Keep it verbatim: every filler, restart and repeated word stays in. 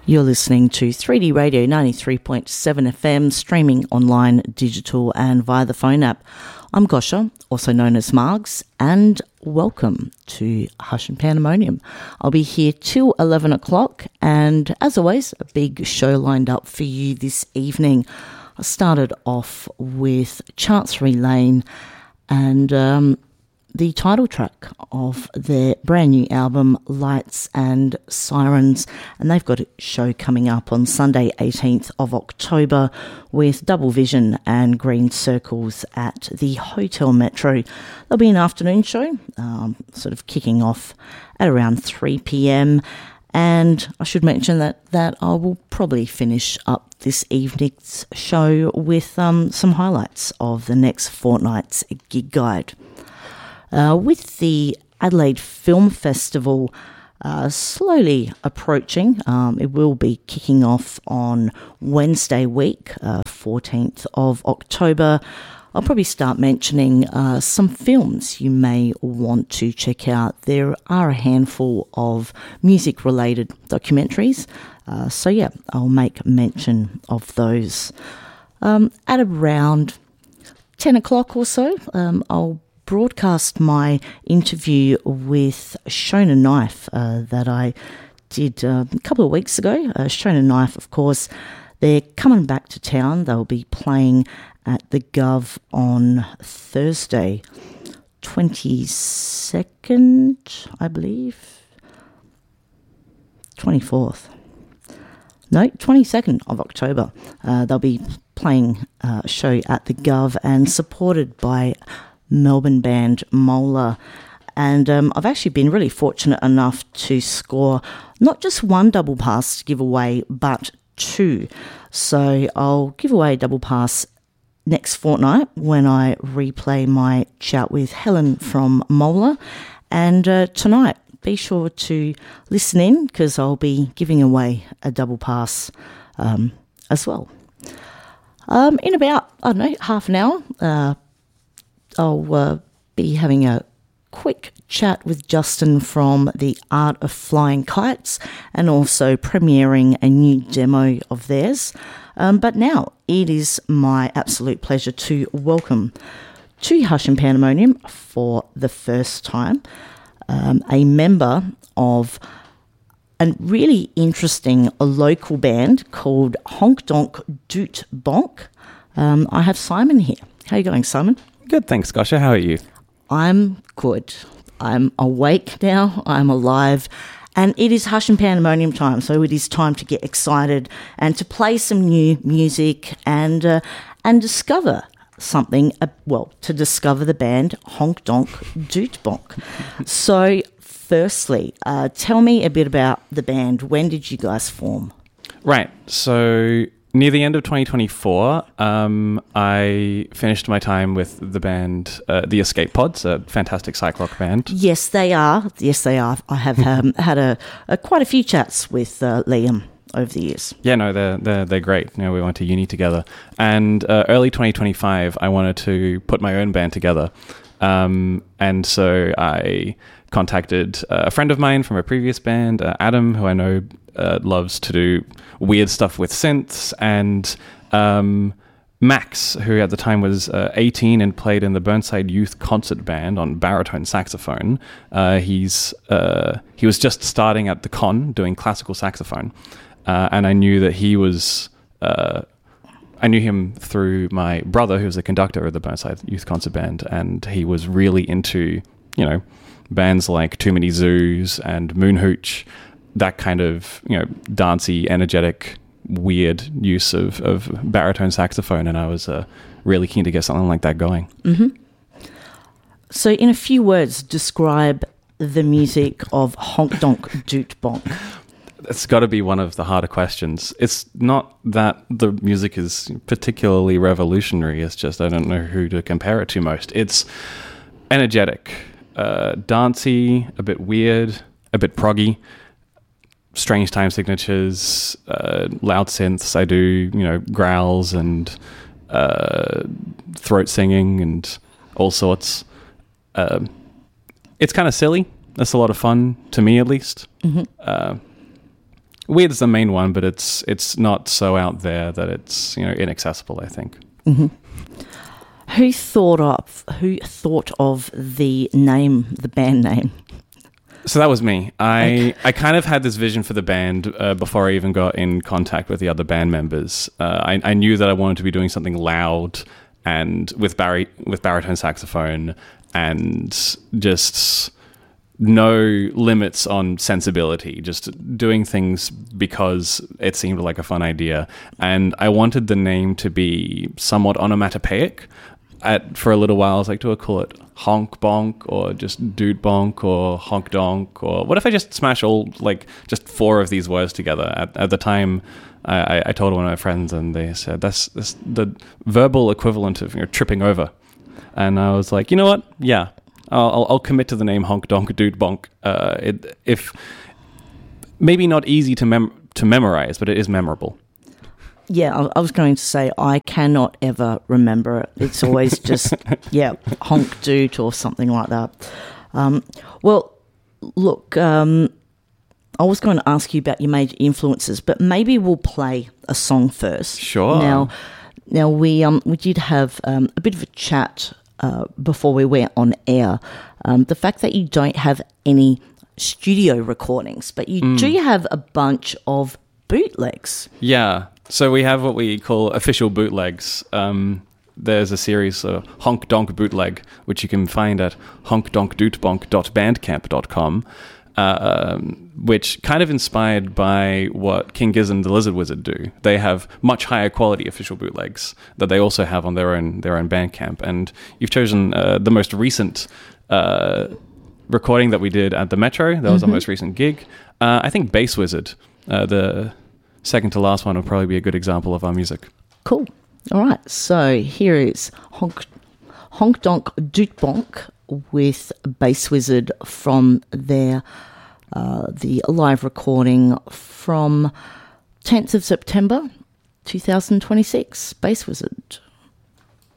You're listening to three D Radio ninety-three point seven F M, streaming online, digital and via the phone app. I'm Gosha, also known as Margs, and welcome to Hush and Pandemonium. I'll be here till eleven o'clock, and as always, a big show lined up for you this evening. I started off with Chancery Lane and um, the title track of their brand new album, Lights and Sirens, and they've got a show coming up on Sunday eighteenth of October with Double Vision and Green Circles at the Hotel Metro. There'll be an afternoon show, um, sort of kicking off at around three p.m, and I should mention that, that I will probably finish up this evening's show with um, some highlights of the next fortnight's gig guide. Uh, with the Adelaide Film Festival uh, slowly approaching, um, it will be kicking off on Wednesday week, uh, fourteenth of October. I'll probably start mentioning uh, some films you may want to check out. There are a handful of music-related documentaries, uh, so yeah, I'll make mention of those. Um, at around ten o'clock or so, um, I'll broadcast my interview with Shona Knife uh, that I did uh, a couple of weeks ago. Uh, Shona Knife, of course, they're coming back to town. They'll be playing at the Gov on Thursday, twenty-second, I believe, twenty-fourth. No, twenty-second of October. Uh, they'll be playing a show at the Gov and supported by Melbourne band Mola. And um, I've actually been really fortunate enough to score not just one double pass to give away, but two. So I'll give away a double pass next fortnight when I replay my chat with Helen from Mola. And uh, tonight, be sure to listen in because I'll be giving away a double pass um, as well. Um, in about, I don't know, half an hour, uh, I'll uh, be having a quick chat with Justin from The Art of Flying Kites and also premiering a new demo of theirs. Um, but now it is my absolute pleasure to welcome to Hush and Pandemonium for the first time um, a member of a really interesting local band called Honk Donk Doot Bonk. Um, I have Simon here. How are you going, Simon? Good, thanks, Gosha. How are you? I'm good. I'm awake now. I'm alive. And it is Hush and Pandemonium time, so it is time to get excited and to play some new music and uh, and discover something, uh, well, to discover the band Honk Donk Doot Bonk. So, firstly, uh, tell me a bit about the band. When did you guys form? Right, so near the end of twenty twenty-four, um, I finished my time with the band, uh, The Escape Pods, a fantastic psych rock band. Yes, they are. Yes, they are. I have um, had a, a quite a few chats with uh, Liam over the years. Yeah, no, they're they're they're great. You know, we went to uni together, and uh, early twenty twenty-five, I wanted to put my own band together, um, and so I contacted uh, a friend of mine from a previous band, uh, Adam, who I know uh, loves to do weird stuff with synths, and um, Max, who at the time was uh, eighteen and played in the Burnside Youth Concert Band on baritone saxophone. Uh, he's uh, he was just starting at the Con doing classical saxophone, uh, and I knew that he was. Uh, I knew him through my brother, who was the conductor of the Burnside Youth Concert Band, and he was really into, you know, bands like Too Many Zoos and Moon Hooch, that kind of, you know, dancey, energetic, weird use of, of baritone saxophone, and I was uh, really keen to get something like that going. Mm-hmm. So in a few words, describe the music of Honk Donk Doot Bonk. It's got to be one of the harder questions. It's not that the music is particularly revolutionary, it's just I don't know who to compare it to most. It's energetic, uh, dancey, a bit weird, a bit proggy, strange time signatures, uh, loud synths. I do, you know, growls and uh, throat singing and all sorts. Uh, it's kind of silly. That's a lot of fun, to me at least. Mm-hmm. Uh, Weird is the main one, but it's it's not so out there that it's, you know, inaccessible, I think. Mm-hmm. Who thought of who thought of the name, the band name? So that was me. I I kind of had this vision for the band uh, before I even got in contact with the other band members. Uh, I, I knew that I wanted to be doing something loud and with bari- with baritone saxophone and just no limits on sensibility, just doing things because it seemed like a fun idea. And I wanted the name to be somewhat onomatopoeic. At, for a little while, I was like, do I call it honk bonk or just dude bonk or honk donk? Or what if I just smash all, like, just four of these words together? At, at the time, I, I told one of my friends and they said, that's, that's the verbal equivalent of, you know, tripping over. And I was like, you know what? Yeah, I'll, I'll commit to the name honk donk dude bonk. Uh, it, if maybe not easy to mem- to memorize, but it is memorable. Yeah, I, I was going to say I cannot ever remember it. It's always just, yeah, honk doot or something like that. Um, well, look, um, I was going to ask you about your major influences, but maybe we'll play a song first. Sure. Now, now we um we did have um, a bit of a chat uh, before we went on air. Um, the fact that you don't have any studio recordings, but you mm. do have a bunch of bootlegs. Yeah. So we have what we call official bootlegs. Um, there's a series of Honk Donk Bootleg, which you can find at honk donk doot bonk dot bandcamp dot com, uh, um, which kind of inspired by what King Giz and the Lizard Wizard do. They have much higher quality official bootlegs that they also have on their own their own Bandcamp. And you've chosen uh, the most recent uh, recording that we did at the Metro. That was mm-hmm. our most recent gig. Uh, I think Bass Wizard, uh, the second to last one, will probably be a good example of our music. Cool. All right. So here is Honk, Honk Donk Doot Bonk with Bass Wizard from their uh, the live recording from tenth of September twenty twenty-six. Bass Wizard.